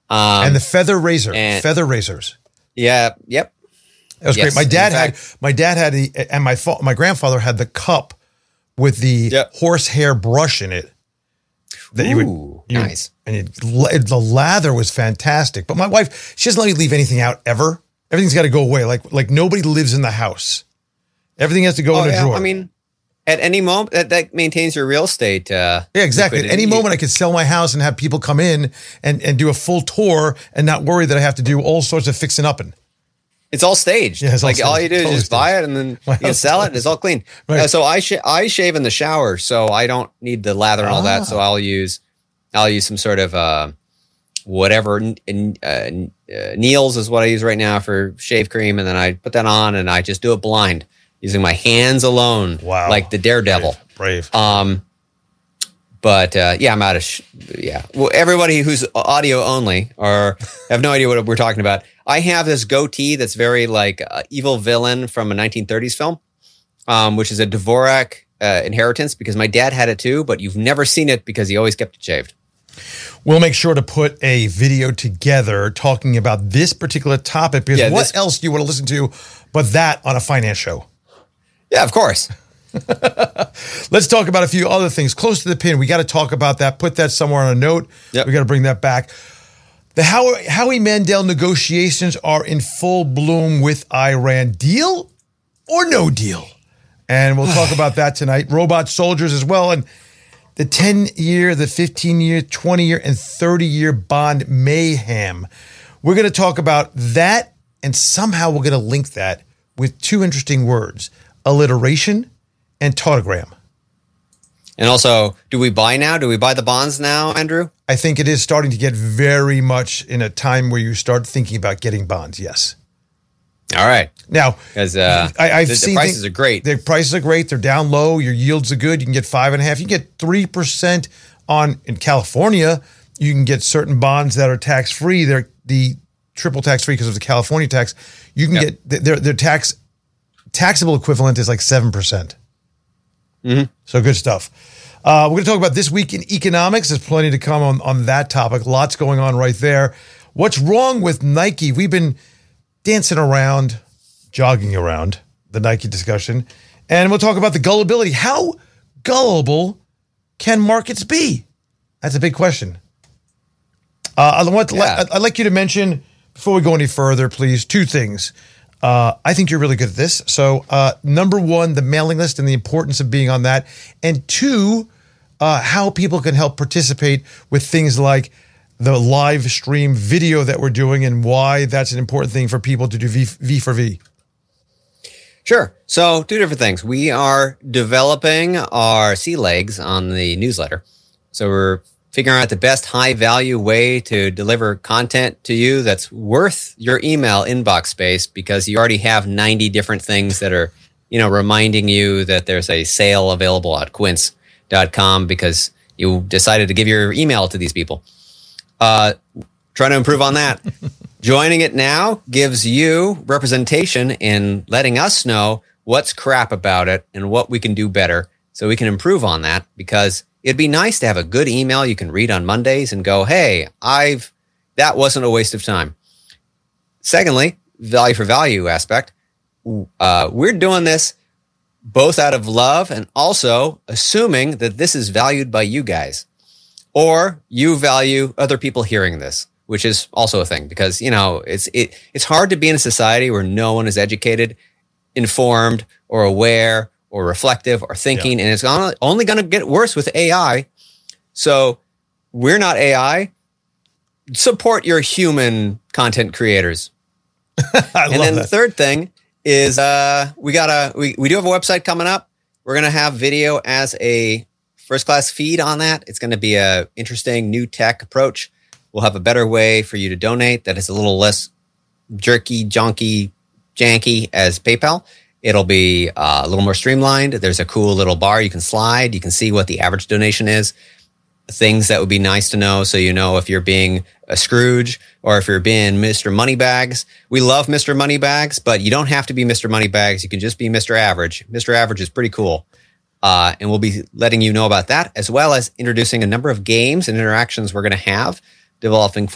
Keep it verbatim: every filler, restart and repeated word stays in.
Um, and the feather razor, and, feather razors. Yeah. Yep. That was yes, great. My dad fact, had, my dad had, the, and my fa- my grandfather had the cup with the yep. horsehair brush in it. That Ooh, you would, you nice. And it, the lather was fantastic. But my wife, she doesn't let me leave anything out ever. Everything's got to go away. Like like nobody lives in the house. Everything has to go oh, in a yeah, drawer. I mean, at any moment, that, that maintains your real estate. Uh, yeah, exactly. At any moment, I could sell my house and have people come in and, and do a full tour and not worry that I have to do all sorts of fixing up. And it's all staged. Yeah, it's like all, all you do totally is just staged. buy it and then you can sell it and it's all clean. Right. Uh, so I sh- I shave in the shower, so I don't need the lather and all Ah. that. So I'll use I'll use some sort of uh, whatever uh, uh, Neil's is what I use right now for shave cream, and then I put that on and I just do it blind using my hands alone. Wow, like the Daredevil. Brave. brave. Um, but uh, yeah, I'm out of sh- yeah. Well, everybody who's audio only or have no idea what we're talking about. I have this goatee that's very like uh, evil villain from a nineteen thirties film, um, which is a Dvorak uh, inheritance because my dad had it too, but you've never seen it because he always kept it shaved. We'll make sure to put a video together talking about this particular topic because Yeah, what this- else do you want to listen to but that on a finance show? Yeah, of course. Let's talk about a few other things. Close to the pin, we got to talk about that. Put that somewhere on a note. Yep. We got to bring that back. The Howie, Howie Mandel negotiations are in full bloom with Iran. Deal or no deal? And we'll talk about that tonight. Robot soldiers as well. And the ten-year, the fifteen-year, twenty-year, and thirty-year bond mayhem. We're going to talk about that, and somehow we're going to link that with two interesting words, alliteration and tautogram. And also, do we buy now? Do we buy the bonds now, Andrew? I think it is starting to get very much in a time where you start thinking about getting bonds, yes. All right. Now, Because uh, I, I've the, seen the prices thing- are great. The prices are great. They're down low. Your yields are good. You can get five and a half. You can get three percent on in California. You can get certain bonds that are tax free. They're the triple tax free because of the California tax. You can Yep. get their their tax taxable equivalent is like seven percent. Mm-hmm. So good stuff. Uh, we're going to talk about this week in economics. There's plenty to come on, on that topic. Lots going on right there. What's wrong with Nike? We've been dancing around, jogging around the Nike discussion. And we'll talk about the gullibility. How gullible can markets be? That's a big question. Uh, I want to, Yeah. I'd like you to mention, before we go any further, please, two things. Uh, I think you're really good at this. So, uh, number one, the mailing list and the importance of being on that. And two, uh, how people can help participate with things like the live stream video that we're doing and why that's an important thing for people to do V, v for V. Sure. So two different things. We are developing our sea legs on the newsletter. So we're figuring out the best high value way to deliver content to you that's worth your email inbox space because you already have ninety different things that are, you know, reminding you that there's a sale available at quince dot com because you decided to give your email to these people. Uh, trying to improve on that. Joining it now gives you representation in letting us know what's crap about it and what we can do better so we can improve on that because it'd be nice to have a good email you can read on Mondays and go, hey, I've that wasn't a waste of time. Secondly, value for value aspect. Uh, we're doing this both out of love and also assuming that this is valued by you guys or you value other people hearing this, which is also a thing because, you know, it's it it's hard to be in a society where no one is educated, informed, or aware, or reflective, or thinking, yeah. and it's only going to get worse with A I. So we're not A I. Support your human content creators. I and love then that. the third thing is uh, we got a we we do have a website coming up. We're going to have video as a first class feed on that. It's going to be a interesting new tech approach. We'll have a better way for you to donate that is a little less jerky, junky, janky as PayPal. It'll be uh, a little more streamlined. There's a cool little bar you can slide. You can see what the average donation is. Things that would be nice to know so you know if you're being a Scrooge or if you're being Mister Moneybags. We love Mister Moneybags, but you don't have to be Mister Moneybags. You can just be Mister Average. Mister Average is pretty cool. Uh, and we'll be letting you know about that as well as introducing a number of games and interactions we're going to have developing